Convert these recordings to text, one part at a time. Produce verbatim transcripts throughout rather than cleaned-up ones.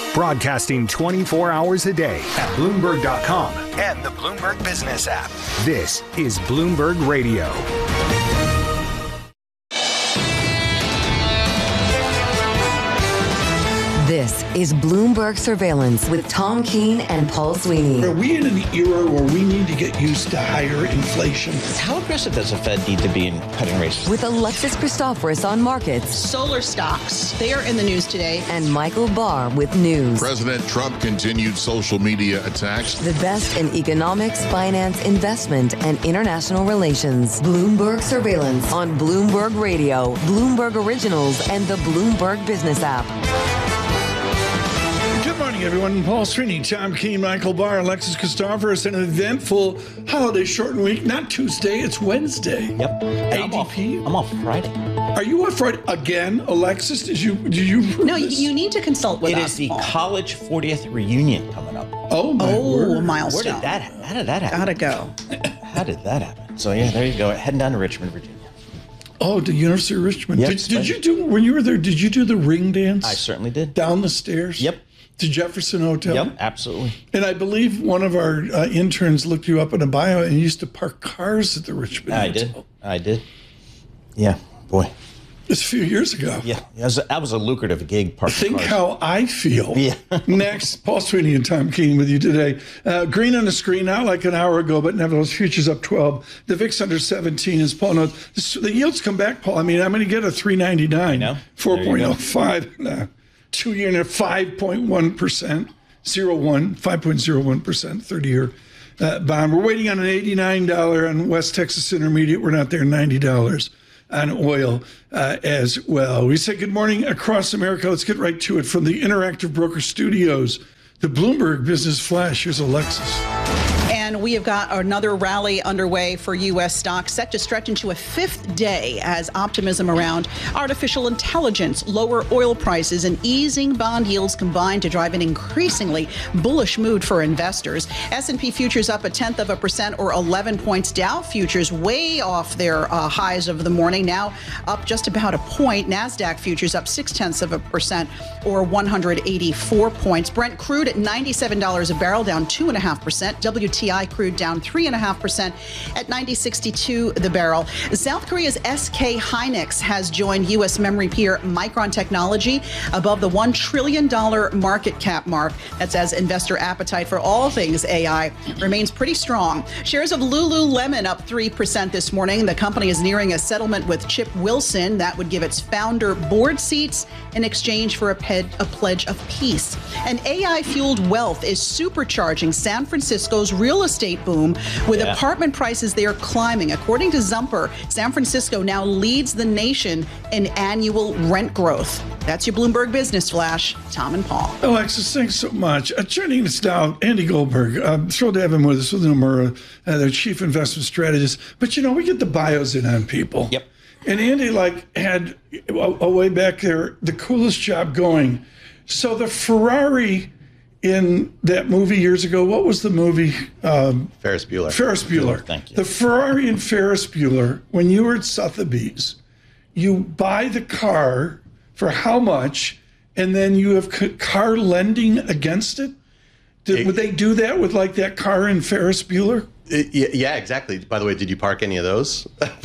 Broadcasting twenty-four hours a day at Bloomberg dot com and the Bloomberg Business app. This is Bloomberg Radio. This is Bloomberg Surveillance with Tom Keene and Paul Sweeney. Are we in an era where we need to get used to higher inflation? How aggressive does the Fed need to be in cutting rates? With Alexis Christoforous on markets. Solar stocks, they are in the news today. And Michael Barr with news. President Trump continued social media attacks. The best in economics, finance, investment, and international relations. Bloomberg Surveillance on Bloomberg Radio, Bloomberg Originals, and the Bloomberg Business app. Good morning, everyone. Paul Sweeney, Tom Keene, Michael Barr, Alexis Christoforous, an eventful holiday shortened week. Not Tuesday, it's Wednesday. Yep. A I'm D P. Off, I'm off Friday. Are you off Friday again, Alexis? Did you? Did you? No, you, you need to consult with It us. is the Paul. college fortieth reunion coming up. Oh my Oh, word! milestone. Where did that? How did that happen? Gotta go. How did that happen? So yeah, there you go. Heading down to Richmond, Virginia. Oh, the University of Richmond. Yep, did, did you do when you were there? Did you do the ring dance? I certainly did. Down the stairs. Yep. To Jefferson Hotel. Yep. Absolutely. And I believe one of our uh, interns looked you up in a bio and used to park cars at the Richmond I Hotel. did. I did. Yeah. Boy. It's a few years ago. Yeah. That was a, that was a lucrative gig. Park Think cars. how I feel. Yeah. Next, Paul Sweeney and Tom Keene with you today. Uh, green on the screen, not like an hour ago, but nevertheless, futures up twelve. The V I X under seventeen, as Paul knows. The, the yields come back, Paul. I mean, I'm going to get a three ninety-nine, know. four There you point go. oh five, nah, two-year and a five point one percent, zero one, five point zero one percent, thirty-year uh, bond. We're waiting on an eighty-nine dollars on West Texas Intermediate. We're not there, ninety dollars. On oil uh, as well. We say good morning across America. Let's get right to it from the Interactive Broker Studios, the Bloomberg Business Flash. Here's Alexis. And we have got another rally underway for U S stocks, set to stretch into a fifth day as optimism around artificial intelligence, lower oil prices, and easing bond yields combine to drive an increasingly bullish mood for investors. S and P futures up a tenth of a percent or eleven points. Dow futures way off their uh, highs of the morning, now up just about a point. NASDAQ futures up six tenths of a percent or one hundred eighty-four points. Brent crude at ninety-seven dollars a barrel, down two point five percent. W T I crude down three point five percent at ninety sixty-two the barrel. South Korea's S K Hynix has joined U S memory peer Micron Technology above the one trillion dollars market cap mark. That's as investor appetite for all things A I remains pretty strong. Shares of Lululemon up three percent this morning. The company is nearing a settlement with Chip Wilson that would give its founder board seats in exchange for a, ped- a pledge of peace. And A I-fueled wealth is supercharging San Francisco's real estate boom, with Yeah. apartment prices there climbing. According to Zumper, San Francisco now leads the nation in annual rent growth. That's your Bloomberg Business Flash. Tom and Paul. Alexis, thanks so much. Uh, joining us now, Andy Goldberg. I'm thrilled to have him with us with Nomura, uh, their chief investment strategist. But, you know, we get the bios in on people. Yep. And Andy, like, had a, a way back there the coolest job going. So the Ferrari in that movie years ago, what was the movie? Um, Ferris Bueller. Ferris Bueller. Thank you. The Ferrari in Ferris Bueller, when you were at Sotheby's, you buy the car for how much, and then you have c- car lending against it? Did, It- would they do that with, like, that car in Ferris Bueller? It- yeah, yeah, exactly. By the way, did you park any of those?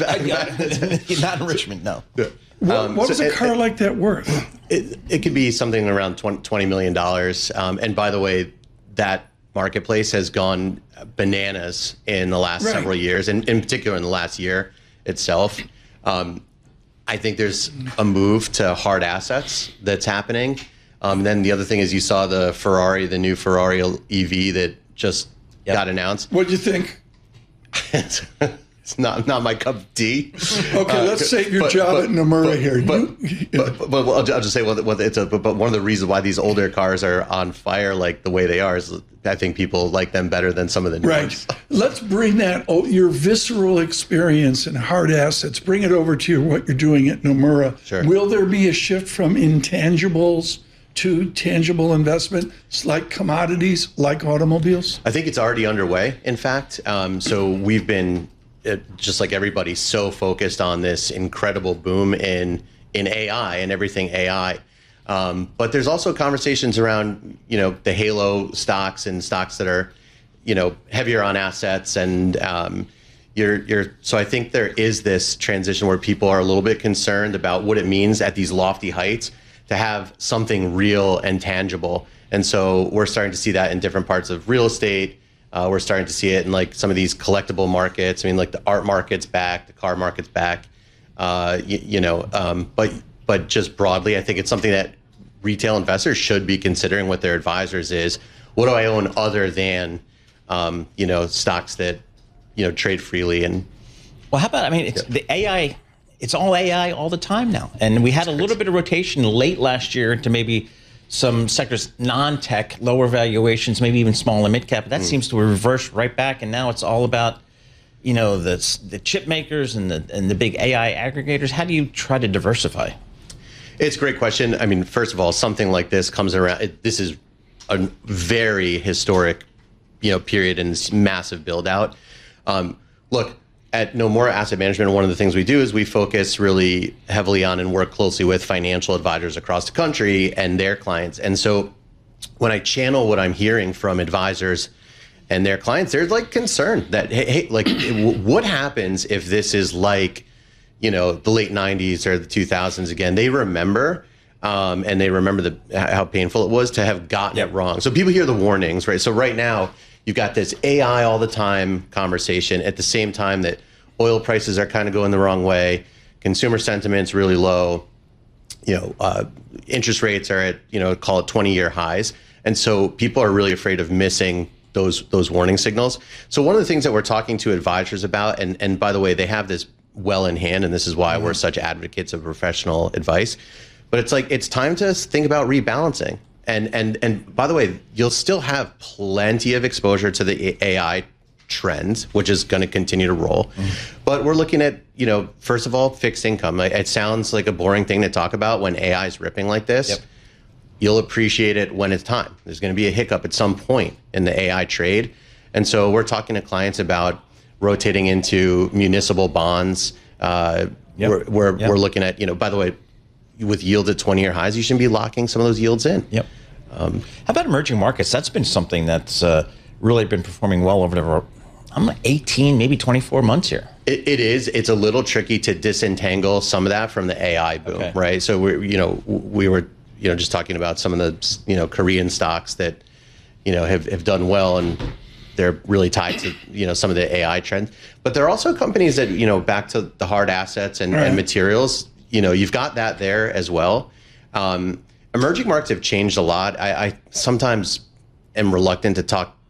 Not in Richmond, no. What, Um, what so was a it- car like that worth? It, it could be something around twenty million dollars. Um, and by the way, that marketplace has gone bananas in the last Right. several years, and in particular in the last year itself. Um, I think there's a move to hard assets that's happening. Um, then the other thing is you saw the Ferrari, the new Ferrari E V that just Yep. got announced. What'd you think? It's not not my cup of tea. Okay, Uh, let's save your but- job but- at Nomura but- here. But, You- but, but, but I'll ju- I'll just say, well, well it's a, but, but one of the reasons why these older cars are on fire like the way they are is I think people like them better than some of the new Right. ones. Let's bring that, oh, your visceral experience and hard assets, bring it over to your, what you're doing at Nomura. Sure. Will there be a shift from intangibles to tangible investment, like commodities, like automobiles? I think it's already underway, in fact. Um, so we've been, uh, just like everybody, so focused on this incredible boom in in A I and everything A I. Um, but there's also conversations around, you know, the halo stocks and stocks that are, you know, heavier on assets. And um, you're, you're, so I think there is this transition where people are a little bit concerned about what it means at these lofty heights to have something real and tangible. And so we're starting to see that in different parts of real estate. Uh, we're starting to see it in like some of these collectible markets. I mean, like the art market's back, the car market's back, uh, you, you know, um, but but just broadly, I think it's something that retail investors should be considering with their advisors is, what do I own other than, um, you know, stocks that, you know, trade freely? And well, how about, I mean, it's yeah. the A I, it's all A I all the time now. And we had a little bit of rotation late last year into maybe some sectors, non-tech, lower valuations, maybe even small and mid-cap. But that mm. seems to reverse right back. And now it's all about, you know, the, the chip makers and the, and the big A I aggregators. How do you try to diversify? It's a great question. I mean, first of all, something like this comes around. It, this is a very historic, you know, period and this massive build out. Um, look, at Nomura Asset Management, one of the things we do is we focus really heavily on and work closely with financial advisors across the country and their clients. And so when I channel what I'm hearing from advisors and their clients, they're like concerned that, hey, hey like what happens if this is like, you know, the late nineties or the two thousands again? They remember, um, and they remember the, how painful it was to have gotten yep. it wrong. So people hear the warnings, right? So right now you've got this A I all the time conversation at the same time that oil prices are kind of going the wrong way. Consumer sentiment's really low. You know, uh, interest rates are at, you know, call it twenty year highs. And so people are really afraid of missing those, those warning signals. So one of the things that we're talking to advisors about, and, and by the way, they have this well in hand, and this is why mm-hmm. we're such advocates of professional advice. But it's like, it's time to think about rebalancing. And and and by the way, you'll still have plenty of exposure to the A I trend, which is going to continue to roll. Mm-hmm. But we're looking at, you know, first of all, fixed income. It sounds like a boring thing to talk about when A I is ripping like this. Yep. You'll appreciate it when it's time. There's going to be a hiccup at some point in the A I trade. And so we're talking to clients about rotating into municipal bonds. Uh, yep. We're, we're, yep. we're looking at, you know, by the way, with yields at twenty year highs, you should be locking some of those yields in. Yep. Um, How about emerging markets? That's been something that's uh, really been performing well over the, I'm eighteen, maybe twenty-four months here. It, it is. It's a little tricky to disentangle some of that from the A I boom, okay. right? So we, you know, we were, you know, just talking about some of the, you know, Korean stocks that, you know, have, have done well, and they're really tied to, you know, some of the A I trends. But there are also companies that, you know, back to the hard assets and, right. and materials, you know, you've got that there as well. Um, emerging markets have changed a lot. I, I sometimes am reluctant to talk